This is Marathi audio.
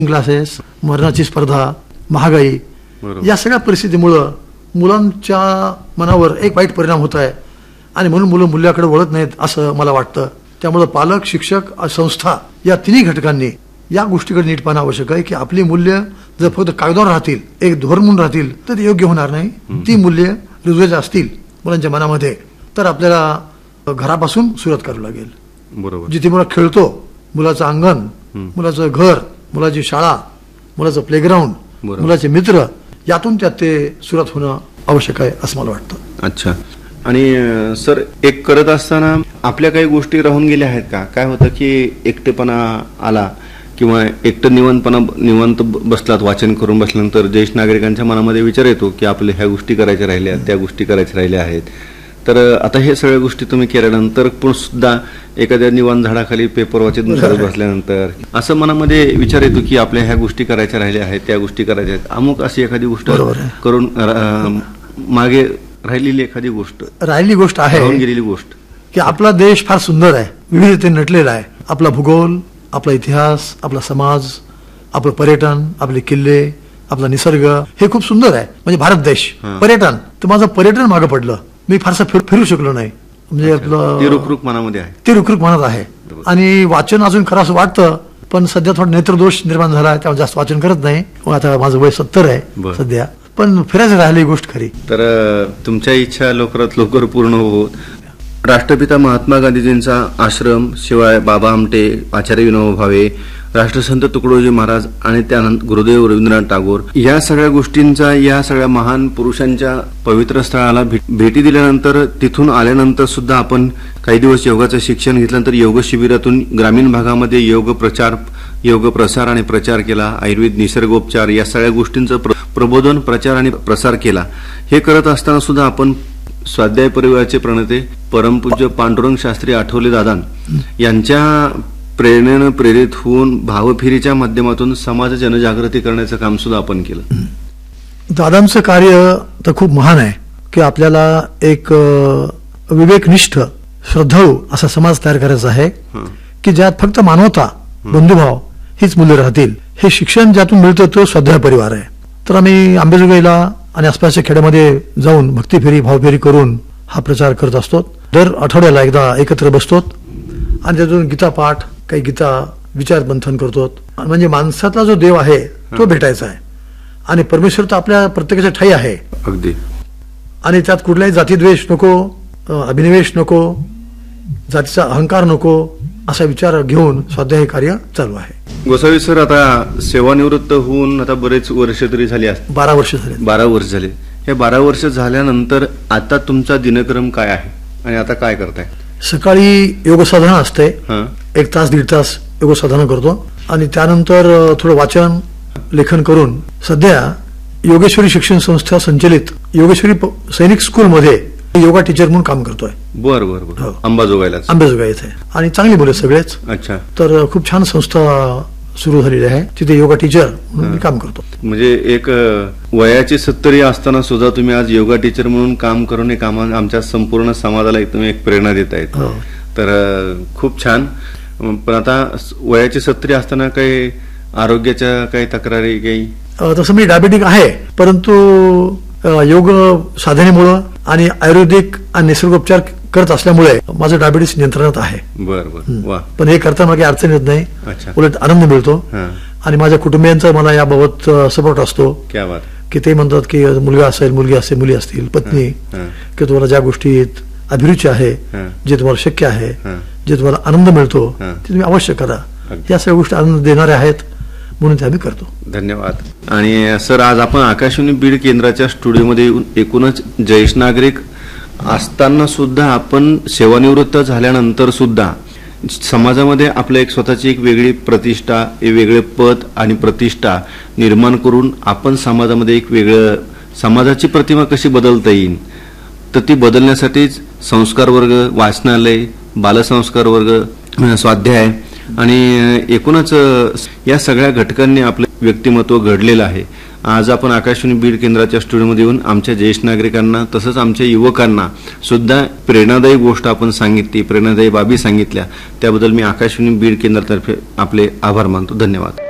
क्लासेस, मरणाची स्पर्धा, महागाई, बरोबर. या सगळ्या परिस्थितीमुळं मुलांच्या मनावर एक वाईट परिणाम होत आहे आणि म्हणून मुलं मूल्याकडे वळत नाहीत असं मला वाटतं. त्यामुळं पालक, शिक्षक, संस्था या तिन्ही घटकांनी या गोष्टीकडे नीट पाहणं आवश्यक आहे की आपली मूल्य जर फक्त कागदावर राहतील, एक धोरण म्हणून राहतील तर ते योग्य होणार नाही. ती मूल्य रुजवायची असतील मुलांच्या मनामध्ये तर आपल्याला घरापासून सुरुवात करावी लागेल. बरोबर. जिथे मुलं खेळतो, मुलाचं अंगण, मुलाचं घर, मुलाची शाळा, मुलाचं प्लेग्राऊंड, बरोबर. मुलाचे मित्र, यातून त्यात ते सुरुवात होणं आवश्यक आहे असं मला वाटतं. अच्छा. आणि सर, एक करत असताना आपल्या काही गोष्टी राहून गेल्या आहेत का? काय होतं की एकटेपणा आला किंवा एकटं निवांत बसलात, वाचन करून बसल्यानंतर ज्येष्ठ नागरिकांच्या मनामध्ये विचार येतो की आपल्या ह्या गोष्टी करायच्या राहिल्या, त्या गोष्टी करायच्या राहिल्या आहेत. तर आता हे सगळ्या गोष्टी तुम्ही केल्यानंतर पण सुद्धा एखाद्या निवांत झाडाखाली पेपर वाचत बसल्यानंतर असं मनामध्ये विचार येतो की आपल्या ह्या गोष्टी करायच्या राहिल्या आहेत, त्या गोष्टी करायच्या आहेत. अमुक अशी एखादी गोष्ट करून मागे राहिलेली एखादी गोष्ट आहे, राहून गेलेली गोष्ट की आपला देश फार सुंदर आहे, विविधतेने नटलेला आहे. आपला भूगोल, आपला इतिहास, आपला समाज, आपलं पर्यटन, आपले किल्ले, आपला निसर्ग हे खूप सुंदर आहे. म्हणजे भारत देश. पर्यटन तर माझं पर्यटन मागं पडलं, मी फारसं फिरू शकलो नाही. म्हणजे आपलं ते रुखरुख मनामध्ये आहे, ते रुखरुख मनात आहे. आणि वाचन अजून खरं असं वाटतं, पण सध्या थोडा नेत्रदोष निर्माण झाला, त्यामुळे जास्त वाचन करत नाही. आता माझं वय 70 आहे सध्या, पण फिरायचं राहिली ही गोष्ट खरी. तर तुमच्या इच्छा लवकरात लवकर पूर्ण होत. राष्ट्रपिता महात्मा गांधीजींचा आश्रम, शिवाय बाबा आमटे, आचार्य विनोबा भावे, राष्ट्रसंत तुकडोजी महाराज आणि त्यानंतर गुरुदेव रवींद्रनाथ टागोर, या सगळ्या गोष्टींचा, या सगळ्या महान पुरुषांच्या पवित्र स्थळाला भेटी दिल्यानंतर, तिथून आल्यानंतर सुद्धा आपण काही दिवस योगाचं शिक्षण घेतल्यानंतर योग शिबिरातून ग्रामीण भागामध्ये योग प्रसार आणि प्रचार केला. आयुर्वेद, निसर्गोपचार या सगळ्या गोष्टींचं प्रबोधन, प्रचार आणि प्रसार केला. हे करत असताना सुद्धा आपण स्वाध्याय परिवाराचे प्रणेते परमपूज्य पांडुरंग शास्त्री आठवले दादा यांच्या प्रेरणेनं प्रेरित होऊन भावफेरीच्या माध्यमातून समाज जनजागृती करण्याचं काम सुद्धा आपण केलं. दादांचं कार्य तर खूप महान आहे की आपल्याला एक विवेकनिष्ठ, श्रद्धाळू असा समाज तयार करायचा आहे की ज्यात फक्त मानवता, बंधुभाव हीच मूल्य राहतील. हे शिक्षण ज्यातून मिळतं तो स्वाध्याय परिवार आहे. तर आम्ही अंबेजोगाईला आणि आसपासच्या खेड्यामध्ये जाऊन भक्तीफेरी, भावफेरी करून हा प्रचार करत असतो. दर आठवड्याला एकदा एकत्र बसतो आणि त्यातून गीता पाठ, काही गीता विचार मंथन करतो. म्हणजे माणसातला जो देव आहे तो भेटायचा आहे आणि परमेश्वर तर आपल्या प्रत्येकाच्या ठाई आहे अगदी. आणि त्यात कुठलाही जातीद्वेष नको, अभिनिवेश नको, जातीचा अहंकार नको, असा विचार घेऊन स्वाध्याय कार्य चालू आहे. गोसावी सर, आता सेवानिवृत्त होऊन आता बरेच वर्ष तरी झाली असतील. 12 वर्ष झाले. 12 वर्ष झाले. हे 12 वर्ष झाल्यानंतर आता तुमचा दिनक्रम काय आहे आणि आता काय करताय? सकाळी योगसाधना असते, 1 तास 1.5 तास योगसाधना करतो आणि त्यानंतर थोडं वाचन, लेखन करून सध्या योगेश्वरी शिक्षण संस्था संचलित योगेश्वरी सैनिक स्कूलमध्ये योगा टीचर म्हणून काम करतोय. बरं. अंबाजोगाईला इथे आणि चांगली मुलं सगळेच. अच्छा. तर खूप छान संस्था सुरू झालेली आहे, तिथे योगा टीचर म्हणून मी काम करतो. म्हणजे एक वयाची 70 असताना सुद्धा तुम्ही आज योगा टीचर म्हणून काम करून एक आमच्या संपूर्ण समाजाला तुम्ही एक प्रेरणा देत आहेत. तर खूप छान. पण आता वयाची 70 असताना काही आरोग्याच्या काही तक्रारी काही? तसं मी डायबेटिक आहे, परंतु योग साधनेमुळं आणि आयुर्वेदिक आणि निसर्गोपचार करत असल्यामुळे माझं डायबिटीस नियंत्रणात आहे. बरं. वा. पण हे करताना काही अडचण येत नाही, उलट आनंद मिळतो. आणि माझ्या कुटुंबियांचा मला याबाबत सपोर्ट असतो. क्या बात. की ते म्हणतात की मुलगा असेल, मुलगी असेल, मुली असतील, पत्नी, की तुम्हाला ज्या गोष्टीत अभिरुची आहे, जे तुम्हाला शक्य आहे, जे तुम्हाला आनंद मिळतो ते तुम्ही अवश्य करा. या सगळ्या गोष्टी आनंद देणाऱ्या आहेत म्हणून ते आम्ही करतो. धन्यवाद. आणि सर, आज आपण आकाशवाणी बीड केंद्राच्या स्टुडिओमध्ये एकूणच ज्येष्ठ नागरिक असताना सुद्धा आपण सेवानिवृत्त झाल्यानंतर सुद्धा समाजामध्ये आपल्या एक स्वतःची एक वेगळी प्रतिष्ठा, एक वेगळे पद आणि प्रतिष्ठा निर्माण करून आपण समाजामध्ये एक वेगळं समाजाची प्रतिमा कशी बदलता येईल तर ती बदलण्यासाठीच संस्कार वर्ग, वाचनालय, बालसंस्कार वर्ग, स्वाध्याय आणि एकूणच या सगळ्या घटकांनी आपलं व्यक्तिमत्व घडलेलं आहे. आज आपण आकाशवाणी बीड केंद्राच्या स्टुडिओमध्ये येऊन आमच्या ज्येष्ठ नागरिकांना तसंच आमच्या युवकांना सुद्धा प्रेरणादायी गोष्ट आपण सांगितली, प्रेरणादायी बाबी सांगितल्या, त्याबद्दल मी आकाशवाणी बीड केंद्रातर्फे आपले आभार मानतो. धन्यवाद.